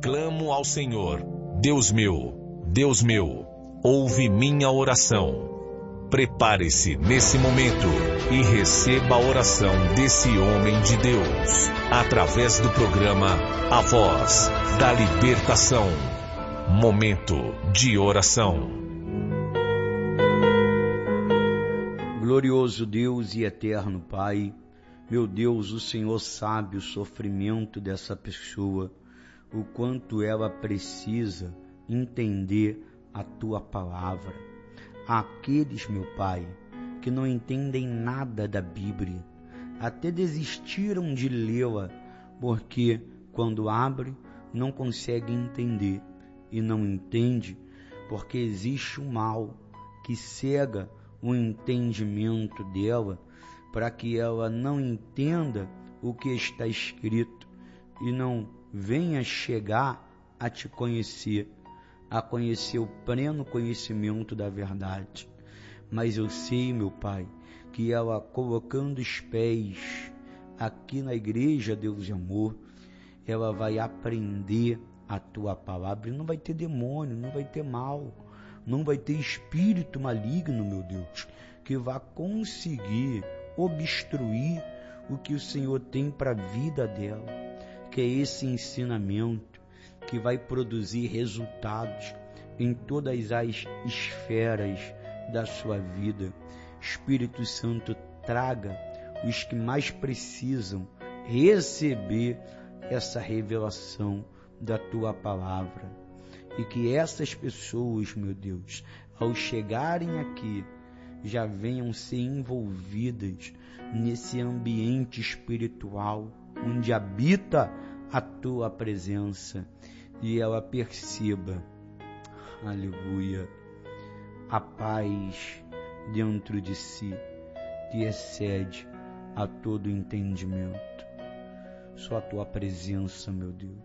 clamo ao Senhor: Deus meu, ouve minha oração. Prepare-se nesse momento e receba a oração desse homem de Deus, através do programa A Voz da Libertação. Momento de oração. Glorioso Deus e eterno Pai, meu Deus, o Senhor sabe o sofrimento dessa pessoa, o quanto ela precisa entender a Tua palavra. Aqueles, meu Pai, que não entendem nada da Bíblia, até desistiram de lê-la, porque quando abre, não consegue entender, e não entende porque existe um mal que cega o entendimento dela, para que ela não entenda o que está escrito e não venha chegar a te conhecer, a conhecer o pleno conhecimento da verdade. Mas eu sei, meu Pai, que ela colocando os pés aqui na igreja, Deus de amor, ela vai aprender a Tua palavra, e não vai ter demônio, não vai ter mal, não vai ter espírito maligno, meu Deus, que vá conseguir obstruir o que o Senhor tem para a vida dela, que é esse ensinamento que vai produzir resultados em todas as esferas da sua vida. Espírito Santo, traga os que mais precisam receber essa revelação da Tua palavra, e que essas pessoas, meu Deus, ao chegarem aqui, já venham ser envolvidas nesse ambiente espiritual onde habita a Tua presença, e ela perceba, aleluia, a paz dentro de si que excede a todo entendimento. Só a Tua presença, meu Deus,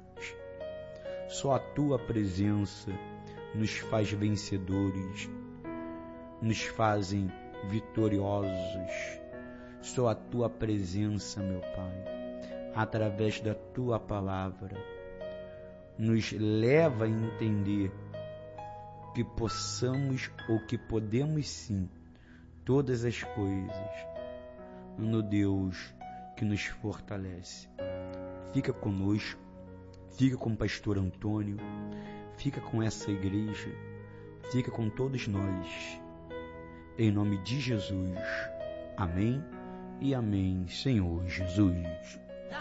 só a Tua presença nos faz vencedores, nos fazem vitoriosos. Só a Tua presença, meu Pai, através da Tua palavra, nos leva a entender que possamos ou que podemos sim todas as coisas no Deus que nos fortalece. Fica conosco, fica com o pastor Antônio, fica com essa igreja, fica com todos nós, em nome de Jesus. Amém e amém, Senhor Jesus.